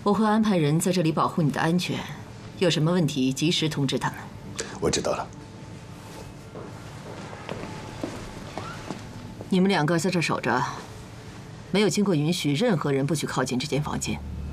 我会安排人在这里保护你的安全，有什么问题及时通知他们。 我知道了。 你们2个在这守着，没有经过允许，任何人不许靠近这间房间。